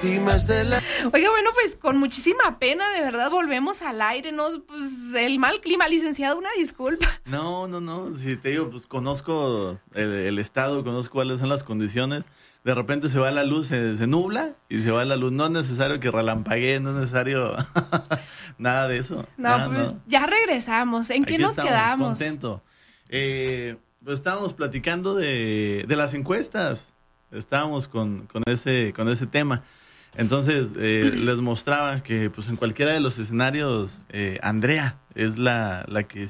víctimas de la... Oiga, bueno, pues con muchísima pena, de verdad, volvemos al aire, ¿no? Pues el mal clima, licenciado, una disculpa. No, si te digo, pues conozco el estado, conozco cuáles son las condiciones. De repente se va la luz, se nubla y se va la luz. No es necesario que relampaguee, no es necesario nada de eso. No, pues no. Ya regresamos. ¿En qué nos quedamos? Contento. Pues estábamos platicando de las encuestas. Estábamos con ese tema. Entonces, les mostraba que pues en cualquiera de los escenarios, Andrea es la que